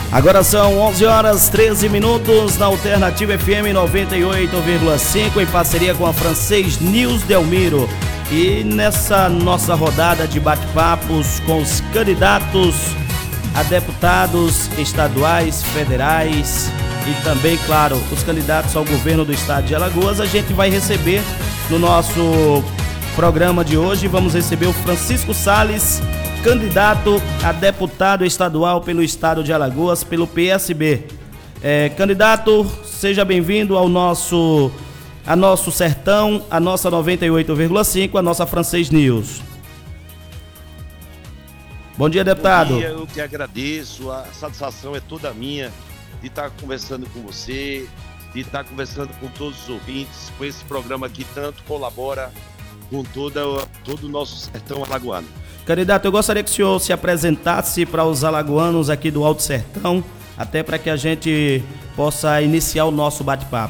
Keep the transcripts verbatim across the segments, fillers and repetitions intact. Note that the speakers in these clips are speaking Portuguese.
Agora são onze horas e treze minutos na Alternativa F M noventa e oito vírgula cinco, em parceria com a Francês News Delmiro. E nessa nossa rodada de bate-papos com os candidatos a deputados estaduais, federais e também, claro, os candidatos ao governo do estado de Alagoas, a gente vai receber no nosso programa de hoje, vamos receber o Francisco Salles, candidato a deputado estadual pelo estado de Alagoas, pelo P S B. É, candidato, seja bem-vindo ao nosso, a nosso sertão, a nossa noventa e oito vírgula cinco, a nossa Francês News. Bom dia, deputado. Bom dia, eu que agradeço, a satisfação é toda minha de estar conversando com você, de estar conversando com todos os ouvintes, com esse programa que tanto colabora com toda, todo o nosso sertão alagoano. Candidato, eu gostaria que o senhor se apresentasse para os alagoanos aqui do Alto Sertão, até para que a gente possa iniciar o nosso bate-papo.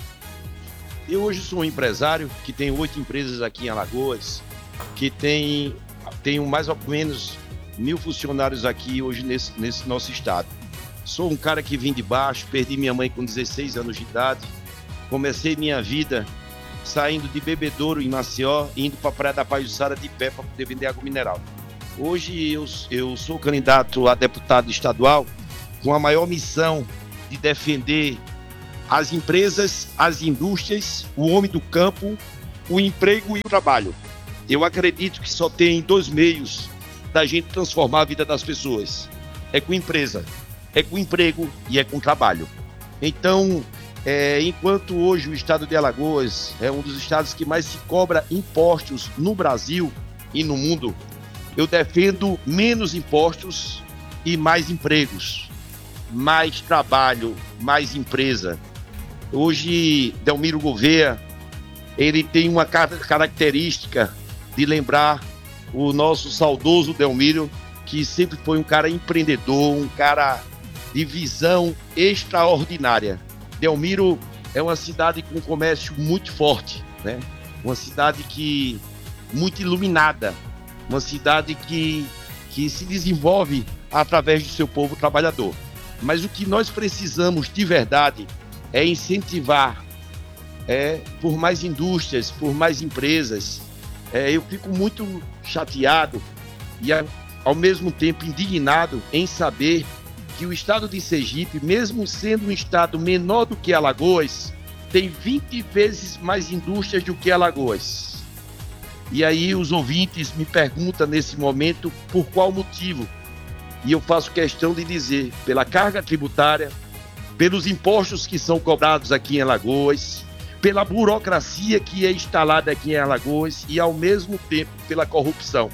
Eu hoje sou um empresário que tem oito empresas aqui em Alagoas, que tem, tenho mais ou menos mil funcionários aqui hoje nesse, nesse nosso estado. Sou um cara que vim de baixo, perdi minha mãe com dezesseis anos de idade, comecei minha vida saindo de Bebedouro, em Maceió, e indo para a Praia da Pajuçara de pé para poder vender água mineral. Hoje eu, eu sou candidato a deputado estadual com a maior missão de defender as empresas, as indústrias, o homem do campo, o emprego e o trabalho. Eu acredito que só tem dois meios da gente transformar a vida das pessoas. É com empresa, é com emprego e é com trabalho. Então, É, enquanto hoje o estado de Alagoas é um dos estados que mais se cobra impostos no Brasil e no mundo, eu defendo menos impostos e mais empregos, mais trabalho, mais empresa. Hoje, Delmiro Gouveia, ele tem uma característica de lembrar o nosso saudoso Delmiro, que sempre foi um cara empreendedor, um cara de visão extraordinária. Delmiro é uma cidade com um comércio muito forte, né? Uma cidade que muito iluminada, uma cidade que, que se desenvolve através do seu povo trabalhador. Mas o que nós precisamos de verdade é incentivar é, por mais indústrias, por mais empresas. É, eu fico muito chateado e ao mesmo tempo indignado em saber que o estado de Sergipe, mesmo sendo um estado menor do que Alagoas, tem vinte vezes mais indústrias do que Alagoas. E aí os ouvintes me perguntam nesse momento por qual motivo. E eu faço questão de dizer, pela carga tributária, pelos impostos que são cobrados aqui em Alagoas, pela burocracia que é instalada aqui em Alagoas e ao mesmo tempo pela corrupção.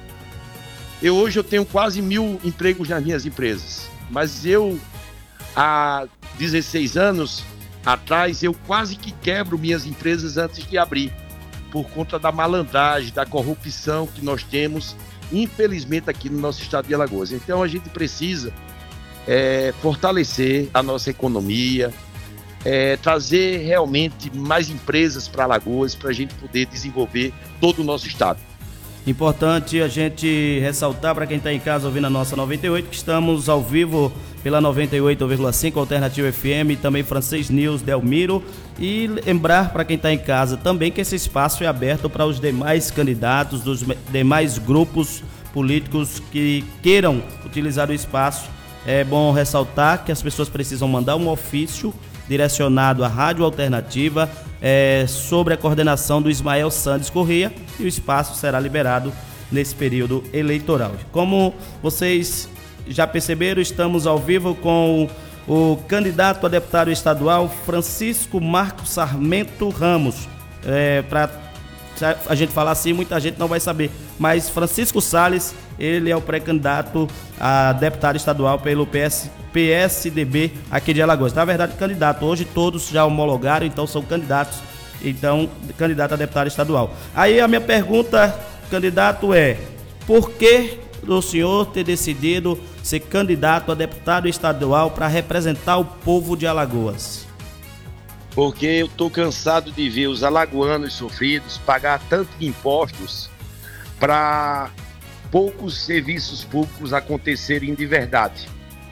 Eu hoje eu tenho quase mil empregos nas minhas empresas. Mas eu, há dezesseis anos atrás, eu quase que quebro minhas empresas antes de abrir, por conta da malandragem, da corrupção que nós temos, infelizmente, aqui no nosso estado de Alagoas. Então a gente precisa é, fortalecer a nossa economia, é, trazer realmente mais empresas para Alagoas, para a gente poder desenvolver todo o nosso estado. Importante a gente ressaltar para quem está em casa ouvindo a nossa noventa e oito, que estamos ao vivo pela noventa e oito vírgula cinco Alternativa F M e também Francês News Delmiro. E lembrar para quem está em casa também que esse espaço é aberto para os demais candidatos, dos demais grupos políticos que queiram utilizar o espaço. É bom ressaltar que as pessoas precisam mandar um ofício direcionado à Rádio Alternativa é, sobre a coordenação do Ismael Sandes Corrêa, e o espaço será liberado nesse período eleitoral. Como vocês já perceberam, estamos ao vivo com o, o candidato a deputado estadual Francisco Marcos Sarmento Ramos. É, para a gente falar assim, muita gente não vai saber, mas Francisco Salles, ele é o pré-candidato a deputado estadual pelo P S, P S D B aqui de Alagoas. Na verdade, candidato, hoje todos já homologaram, então são candidatos, então candidato a deputado estadual. Aí a minha pergunta, candidato, é: por que o senhor ter decidido ser candidato a deputado estadual para representar o povo de Alagoas? Porque eu estou cansado de ver os alagoanos sofridos pagar tanto de impostos para poucos serviços públicos acontecerem de verdade.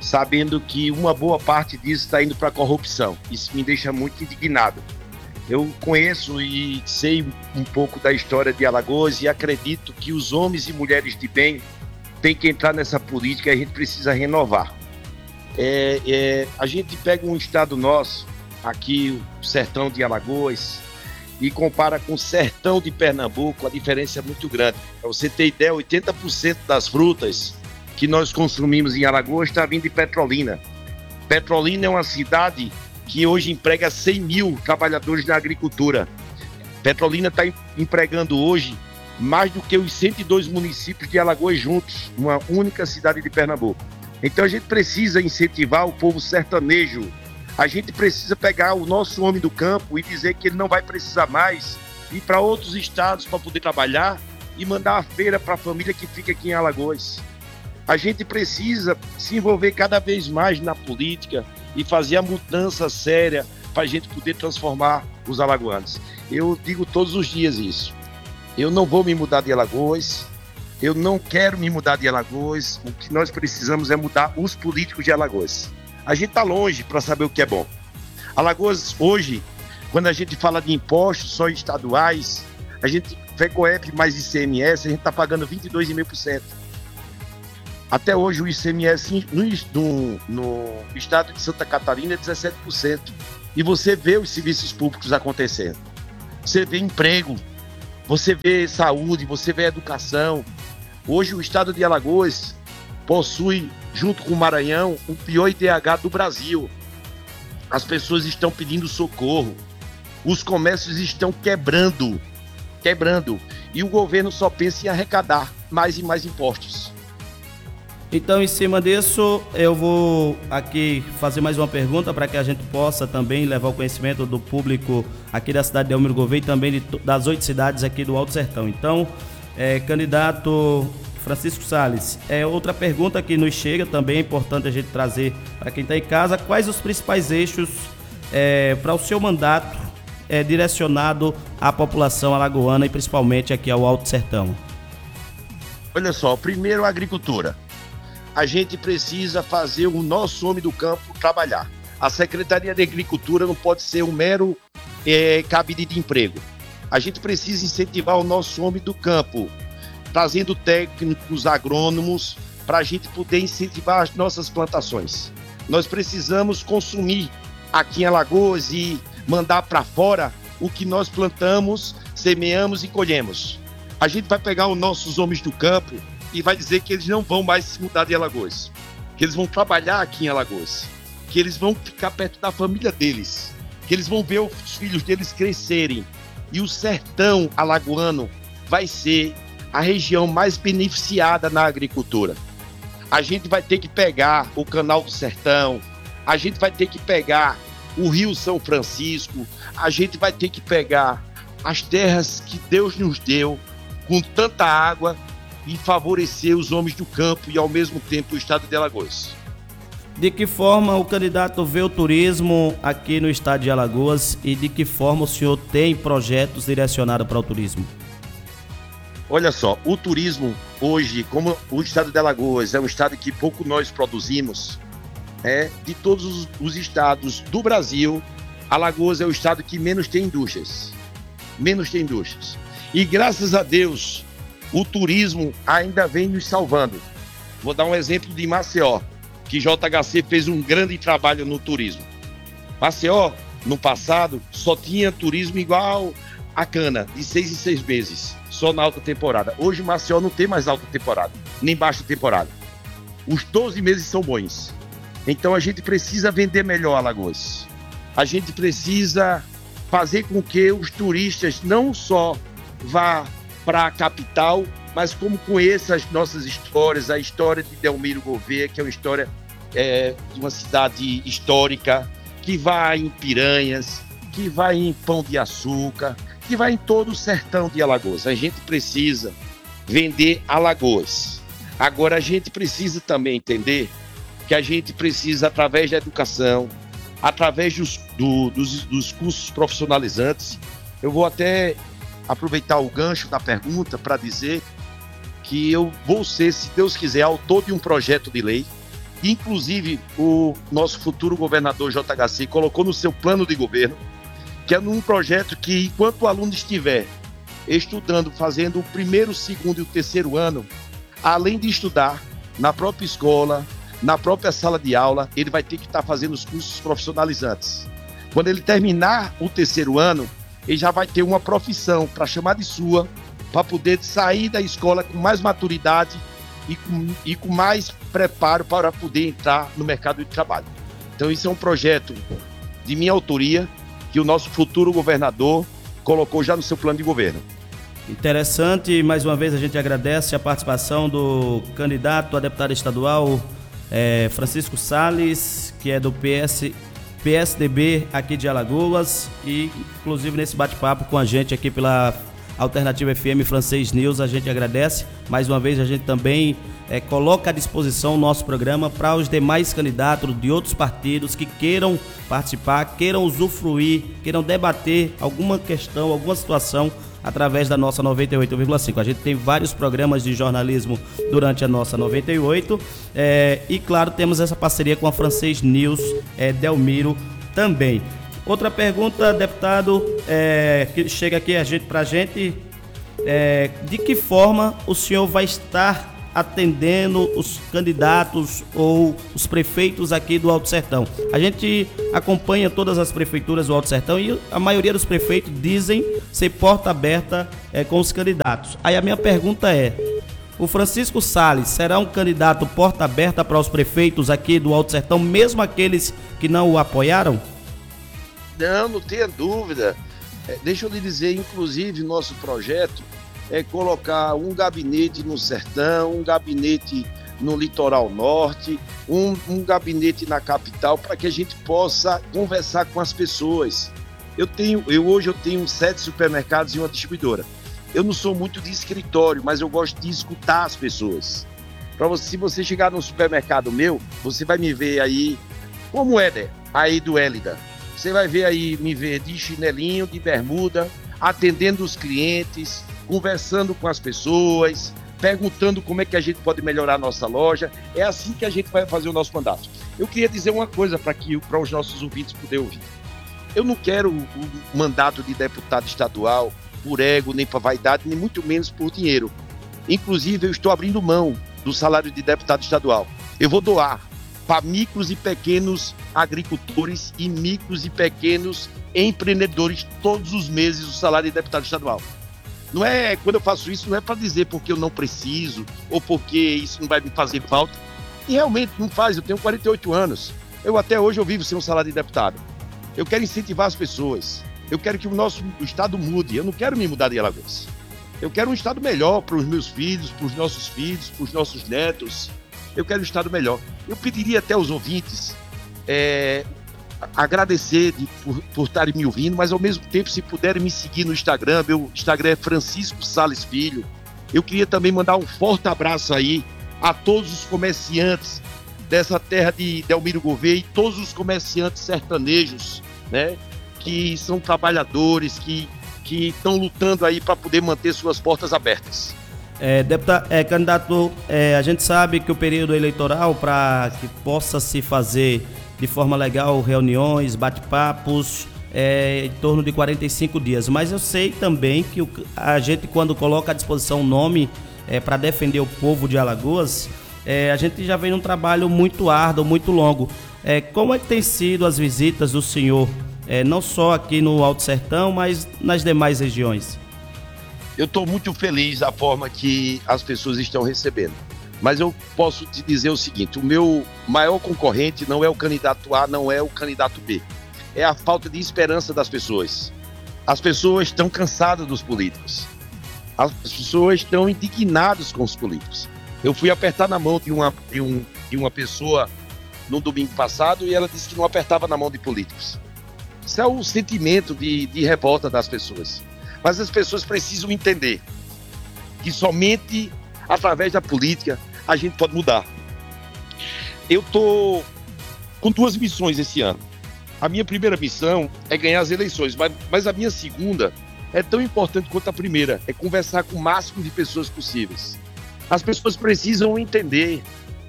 sabendo que uma boa parte disso está indo para a corrupção. Isso me deixa muito indignado. Eu conheço e sei um pouco da história de Alagoas e acredito que os homens e mulheres de bem têm que entrar nessa política e a gente precisa renovar. É, é, a gente pega um estado nosso, aqui o sertão de Alagoas, e compara com o sertão de Pernambuco, a diferença é muito grande. Para você ter ideia, oitenta por cento das frutas que nós consumimos em Alagoas está vindo de Petrolina. Petrolina é uma cidade que hoje emprega cem mil trabalhadores na agricultura. Petrolina está empregando hoje mais do que os cento e dois municípios de Alagoas juntos, uma única cidade de Pernambuco. Então a gente precisa incentivar o povo sertanejo. A gente precisa pegar o nosso homem do campo e dizer que ele não vai precisar mais ir para outros estados para poder trabalhar e mandar a feira para a família que fica aqui em Alagoas. A gente precisa se envolver cada vez mais na política e fazer a mudança séria para a gente poder transformar os alagoanos. Eu digo todos os dias isso. Eu não vou me mudar de Alagoas, eu não quero me mudar de Alagoas. O que nós precisamos é mudar os políticos de Alagoas. A gente está longe para saber o que é bom. Alagoas, hoje, quando a gente fala de impostos só estaduais, a gente, FECOEP mais I C M S, a gente está pagando vinte e dois vírgula cinco por cento. Até hoje o I C M S no, no, no estado de Santa Catarina é dezessete por cento. E você vê os serviços públicos acontecendo. Você vê emprego, você vê saúde, você vê educação. Hoje o estado de Alagoas possui, junto com o Maranhão, o pior I D H do Brasil. As pessoas estão pedindo socorro. Os comércios estão quebrando, quebrando. E o governo só pensa em arrecadar mais e mais impostos. Então, em cima disso, eu vou aqui fazer mais uma pergunta para que a gente possa também levar o conhecimento do público aqui da cidade de Delmiro Gouveia e também de, das oito cidades aqui do Alto Sertão. Então, é, candidato Francisco Salles, é outra pergunta que nos chega, também é importante a gente trazer para quem está em casa. Quais os principais eixos é, para o seu mandato é, direcionado à população alagoana e principalmente aqui ao Alto Sertão? Olha só, primeiro a agricultura. A gente precisa fazer o nosso homem do campo trabalhar. A Secretaria de Agricultura não pode ser um mero é, cabide de emprego. A gente precisa incentivar o nosso homem do campo, trazendo técnicos agrônomos para a gente poder incentivar as nossas plantações. Nós precisamos consumir aqui em Alagoas e mandar para fora o que nós plantamos, semeamos e colhemos. A gente vai pegar os nossos homens do campo e vai dizer que eles não vão mais se mudar de Alagoas, que eles vão trabalhar aqui em Alagoas, que eles vão ficar perto da família deles, que eles vão ver os filhos deles crescerem. E o sertão alagoano vai ser a região mais beneficiada na agricultura. A gente vai ter que pegar o Canal do Sertão, a gente vai ter que pegar o Rio São Francisco, a gente vai ter que pegar as terras que Deus nos deu, com tanta água, e favorecer os homens do campo e, ao mesmo tempo, o estado de Alagoas. De que forma o candidato vê o turismo aqui no estado de Alagoas e de que forma o senhor tem projetos direcionados para o turismo? Olha só, o turismo hoje, como o estado de Alagoas é um estado que pouco nós produzimos, é, de todos os, os estados do Brasil, Alagoas é o estado que menos tem indústrias. Menos tem indústrias. E graças a Deus, o turismo ainda vem nos salvando. Vou dar um exemplo de Maceió, que J H C fez um grande trabalho no turismo. Maceió, no passado, só tinha turismo igual a cana, de seis em seis meses, só na alta temporada. Hoje Maceió não tem mais alta temporada, nem baixa temporada. Os doze meses são bons. Então a gente precisa vender melhor Alagoas. A gente precisa fazer com que os turistas não só vá para a capital, mas como conheça as nossas histórias, a história de Delmiro Gouveia, que é uma história é, de uma cidade histórica, que vai em Piranhas, que vai em Pão de Açúcar, que vai em todo o sertão de Alagoas. A gente precisa vender Alagoas. Agora a gente precisa também entender que a gente precisa, através da educação, através dos, do, dos, dos cursos profissionalizantes, eu vou até aproveitar o gancho da pergunta para dizer que eu vou ser, se Deus quiser, autor de um projeto de lei Inclusive, o nosso futuro governador J H C colocou no seu plano de governo, que é num projeto que, enquanto o aluno estiver estudando, fazendo o primeiro, o segundo e o terceiro ano, além de estudar na própria escola, na própria sala de aula, ele vai ter que estar fazendo os cursos profissionalizantes. Quando ele terminar o terceiro ano, ele já vai ter uma profissão para chamar de sua, para poder sair da escola com mais maturidade e com, e com mais preparo para poder entrar no mercado de trabalho. Então, isso é um projeto de minha autoria, que o nosso futuro governador colocou já no seu plano de governo. Interessante, mais uma vez a gente agradece a participação do candidato a deputado estadual é, Francisco Salles, que é do P S, P S D B aqui de Alagoas, e inclusive nesse bate-papo com a gente aqui pela Alternativa F M Francês News, a gente agradece. Mais uma vez a gente também é, coloca à disposição o nosso programa para os demais candidatos de outros partidos que queiram participar, queiram usufruir, queiram debater alguma questão, alguma situação através da nossa noventa e oito vírgula cinco. A gente tem vários programas de jornalismo durante a nossa noventa e oito é, e claro, temos essa parceria com a Francês News, é, Delmiro também. Outra pergunta, deputado, é, que chega aqui a gente, pra gente, é, de que forma o senhor vai estar atendendo os candidatos ou os prefeitos aqui do Alto Sertão? A gente acompanha todas as prefeituras do Alto Sertão e a maioria dos prefeitos dizem ser porta aberta é, com os candidatos. Aí a minha pergunta é, o Francisco Salles será um candidato porta aberta para os prefeitos aqui do Alto Sertão, mesmo aqueles que não o apoiaram? Não, não tenha dúvida. É, deixa eu lhe dizer, inclusive, nosso projeto é colocar um gabinete no sertão, um gabinete no litoral norte, um, um gabinete na capital, para que a gente possa conversar com as pessoas. Eu tenho, eu hoje eu tenho sete supermercados e uma distribuidora. Eu não sou muito de escritório, mas eu gosto de escutar as pessoas. Para você, se você chegar no supermercado meu, você vai me ver aí, como é, né? Aí do Hélida. Você vai ver aí, me ver de chinelinho, de bermuda, atendendo os clientes, conversando com as pessoas, perguntando como é que a gente pode melhorar a nossa loja. É assim que a gente vai fazer o nosso mandato. Eu queria dizer uma coisa para que para os nossos ouvintes poderem ouvir. Eu não quero o mandato de deputado estadual por ego, nem para vaidade, nem muito menos por dinheiro. Inclusive, eu estou abrindo mão do salário de deputado estadual. Eu vou doar para micros e pequenos agricultores e micros e pequenos empreendedores todos os meses o salário de deputado estadual. Não é, quando eu faço isso, não é para dizer porque eu não preciso ou porque isso não vai me fazer falta. E realmente não faz, eu tenho quarenta e oito anos. Eu até hoje eu vivo sem um salário de deputado. Eu quero incentivar as pessoas. Eu quero que o nosso o estado mude. Eu não quero me mudar de Alagoas. Eu quero um estado melhor para os meus filhos, para os nossos filhos, para os nossos netos. Eu quero um estado melhor. Eu pediria até aos ouvintes é, agradecer de, por, por estarem me ouvindo, mas ao mesmo tempo, se puderem me seguir no Instagram, meu Instagram é Francisco Salles Filho. Eu queria também mandar um forte abraço aí a todos os comerciantes dessa terra de Delmiro Gouveia e todos os comerciantes sertanejos, né, que são trabalhadores, que que estão lutando aí para poder manter suas portas abertas. É, deputado, é, candidato, é, a gente sabe que o período eleitoral, para que possa se fazer de forma legal reuniões, bate-papos, é em torno de quarenta e cinco dias, mas eu sei também que o, a gente, quando coloca à disposição um nome é, para defender o povo de Alagoas, é, a gente já vem num trabalho muito árduo, muito longo. É, como é que tem sido as visitas do senhor, é, não só aqui no Alto Sertão, mas nas demais regiões? Eu estou muito feliz da forma que as pessoas estão recebendo. Mas eu posso te dizer o seguinte, o meu maior concorrente não é o candidato A, não é o candidato B. É a falta de esperança das pessoas. As pessoas estão cansadas dos políticos. As pessoas estão indignadas com os políticos. Eu fui apertar na mão de uma, de um, de uma pessoa no domingo passado e ela disse que não apertava na mão de políticos. Isso é o sentimento de, de revolta das pessoas. Mas as pessoas precisam entender que somente através da política a gente pode mudar. Eu estou com duas missões esse ano. A minha primeira missão é ganhar as eleições, mas, mas a minha segunda é tão importante quanto a primeira, é conversar com o máximo de pessoas possíveis. As pessoas precisam entender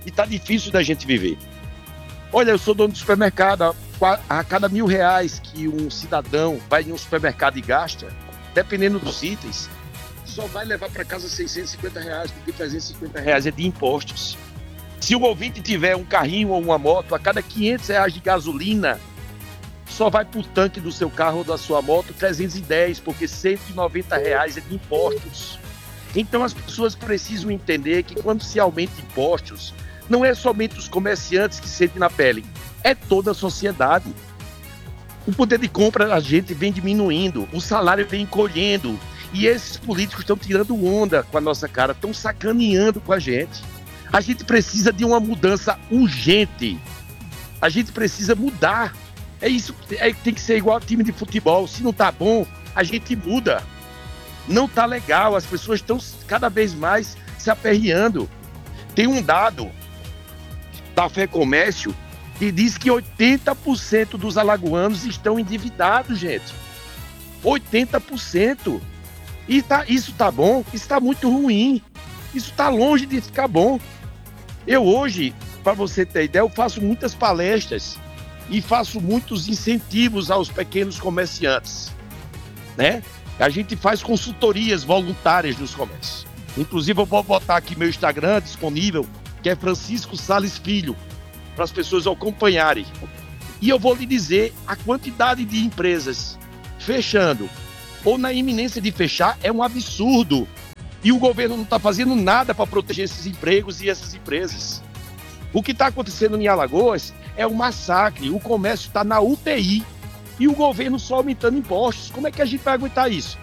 e está difícil da gente viver. Olha, eu sou dono de supermercado, a cada mil reais que um cidadão vai em um supermercado e gasta, dependendo dos itens, só vai levar para casa seiscentos e cinquenta reais, porque trezentos e cinquenta reais é de impostos. Se o ouvinte tiver um carrinho ou uma moto, a cada quinhentos reais de gasolina, só vai para o tanque do seu carro ou da sua moto trezentos e dez, porque cento e noventa reais é de impostos. Então as pessoas precisam entender que quando se aumenta impostos, não é somente os comerciantes que sentem na pele, é toda a sociedade. O poder de compra da gente vem diminuindo, o salário vem encolhendo, e esses políticos estão tirando onda com a nossa cara, estão sacaneando com a gente. A gente precisa de uma mudança urgente. A gente precisa mudar. É isso, é, tem que ser igual ao time de futebol. Se não tá bom, a gente muda. Não tá legal, as pessoas estão cada vez mais se aperreando. Tem um dado da FEComércio que diz que oitenta por cento dos alagoanos estão endividados, gente. oitenta por cento. E tá, isso tá bom? Isso tá muito ruim. Isso tá longe de ficar bom. Eu hoje, para você ter ideia, eu faço muitas palestras e faço muitos incentivos aos pequenos comerciantes, né? A gente faz consultorias voluntárias nos comércios. Inclusive eu vou botar aqui meu Instagram disponível, que é Francisco Sales Filho, para as pessoas acompanharem. E eu vou lhe dizer, a quantidade de empresas fechando ou na iminência de fechar é um absurdo. E o governo não está fazendo nada para proteger esses empregos e essas empresas. O que está acontecendo em Alagoas é um massacre. O comércio está na U T I e o governo só aumentando impostos. Como é que a gente vai aguentar isso?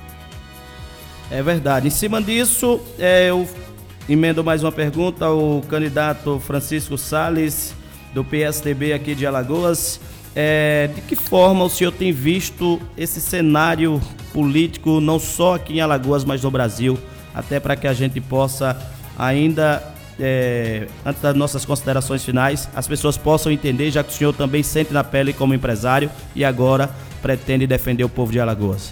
É verdade. Em cima disso, é, eu emendo mais uma pergunta ao candidato Francisco Sales, do P S D B aqui de Alagoas. É, de que forma o senhor tem visto esse cenário político, não só aqui em Alagoas, mas no Brasil, até para que a gente possa ainda, é, antes das nossas considerações finais, as pessoas possam entender, já que o senhor também sente na pele como empresário e agora pretende defender o povo de Alagoas?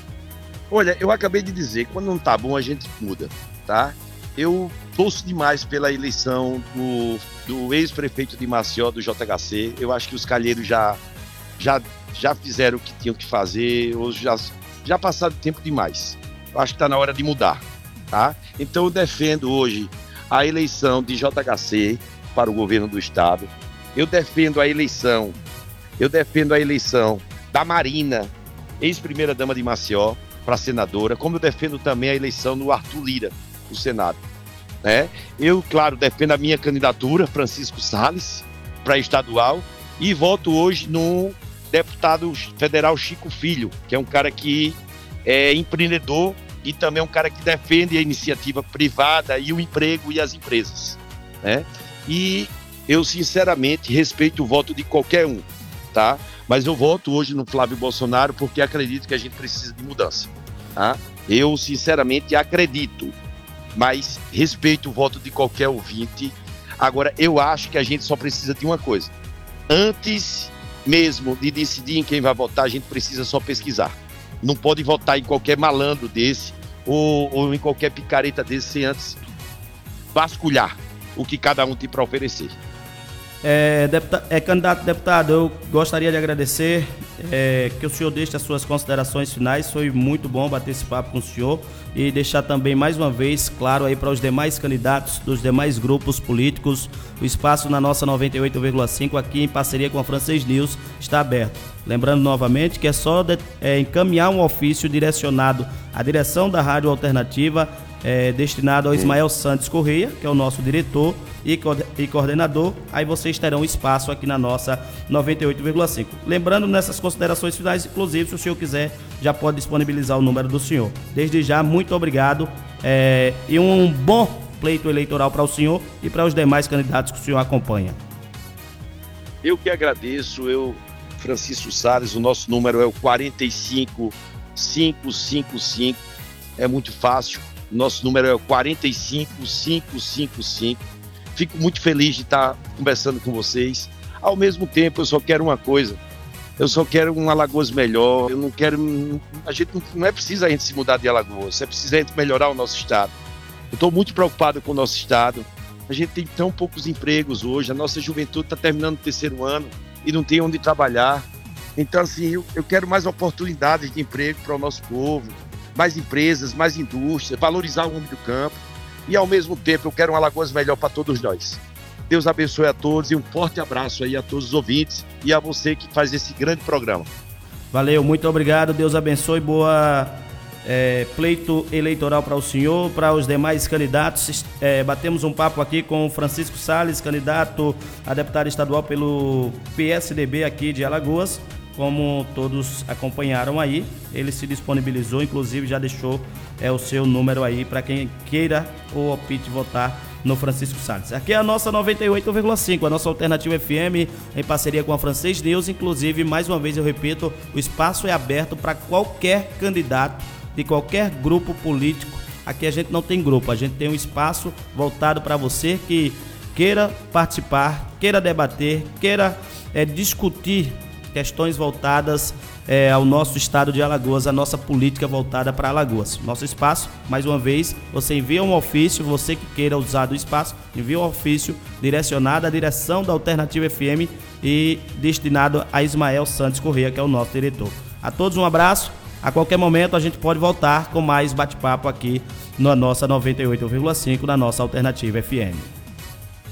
Olha, eu acabei de dizer, quando não tá bom a gente muda, tá? Eu torço demais pela eleição do, do ex-prefeito de Maceió, do J H C. Eu acho que os calheiros já, já, já fizeram o que tinham que fazer, ou já, já passaram tempo demais. Eu acho que está na hora de mudar, tá? Então eu defendo hoje a eleição de J H C para o governo do estado. Eu defendo a eleição, eu defendo a eleição da Marina, ex-primeira-dama de Maceió, para senadora, como eu defendo também a eleição do Arthur Lira, do Senado, né? Eu, claro, defendo a minha candidatura, Francisco Sales, para estadual, e voto hoje no deputado federal Chico Filho, que é um cara que é empreendedor e também é um cara que defende a iniciativa privada e o emprego e as empresas, né? E eu, sinceramente, respeito o voto de qualquer um, tá? Mas eu voto hoje no Flávio Bolsonaro porque acredito que a gente precisa de mudança, tá? Eu, sinceramente, acredito, mas respeito o voto de qualquer ouvinte. Agora, eu acho que a gente só precisa de uma coisa. Antes mesmo de decidir em quem vai votar, a gente precisa só pesquisar. Não pode votar em qualquer malandro desse ou, ou em qualquer picareta desse sem antes vasculhar o que cada um tem para oferecer. É, deputado, é, candidato deputado, eu gostaria de agradecer é, que o senhor deixe as suas considerações finais. Foi muito bom bater esse papo com o senhor e deixar também mais uma vez claro aí para os demais candidatos dos demais grupos políticos, o espaço na nossa noventa e oito vírgula cinco aqui em parceria com a Francês News está aberto. Lembrando novamente que é só de, é, encaminhar um ofício direcionado à direção da Rádio Alternativa, É, destinado ao Ismael Santos Correia, que é o nosso diretor e, co- e coordenador. Aí vocês terão espaço aqui na nossa noventa e oito vírgula cinco. Lembrando, nessas considerações finais, inclusive, se o senhor quiser, já pode disponibilizar o número do senhor. Desde já, muito obrigado é, e um bom pleito eleitoral para o senhor e para os demais candidatos que o senhor acompanha. Eu que agradeço, eu, Francisco Sales, o nosso número é o quatro cinco cinco cinco cinco, é muito fácil. Nosso número é o quatro cinco cinco cinco cinco. Fico muito feliz de estar conversando com vocês. Ao mesmo tempo, eu só quero uma coisa. Eu só quero um Alagoas melhor. Eu não quero... A gente não, não é preciso a gente se mudar de Alagoas. É preciso a gente melhorar o nosso estado. Eu estou muito preocupado com o nosso estado. A gente tem tão poucos empregos hoje, a nossa juventude está terminando o terceiro ano e não tem onde trabalhar. Então, assim, eu, eu quero mais oportunidades de emprego para o nosso povo, mais empresas, mais indústria, valorizar o homem do campo e, ao mesmo tempo, eu quero uma Alagoas melhor para todos nós. Deus abençoe a todos e um forte abraço aí a todos os ouvintes e a você que faz esse grande programa. Valeu, muito obrigado, Deus abençoe, boa é, pleito eleitoral para o senhor, para os demais candidatos. É, batemos um papo aqui com o Francisco Salles, candidato a deputado estadual pelo P S D B aqui de Alagoas. Como todos acompanharam aí, ele se disponibilizou, inclusive já deixou é, o seu número aí para quem queira ou opte votar no Francisco Salles. Aqui é a nossa noventa e oito vírgula cinco, a nossa Alternativa F M, em parceria com a Francês News. Inclusive, mais uma vez eu repito, o espaço é aberto para qualquer candidato de qualquer grupo político. Aqui a gente não tem grupo, a gente tem um espaço voltado para você que queira participar, queira debater, queira é, discutir questões voltadas é, ao nosso estado de Alagoas, a nossa política voltada para Alagoas. Nosso espaço, mais uma vez, você envia um ofício, você que queira usar do espaço, envia um ofício direcionado à direção da Alternativa F M e destinado a Ismael Santos Corrêa, que é o nosso diretor. A todos um abraço, a qualquer momento a gente pode voltar com mais bate-papo aqui na nossa noventa e oito vírgula cinco, na nossa Alternativa F M.